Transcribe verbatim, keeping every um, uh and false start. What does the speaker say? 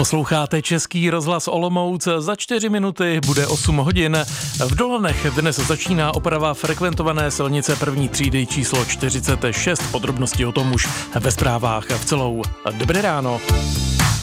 Posloucháte Český rozhlas Olomouc, za čtyři minuty bude osm hodin. V Dolanech dnes začíná oprava frekventované silnice první třídy číslo čtyřicet šest. Podrobnosti o tom už ve zprávách v celou. Dobré ráno.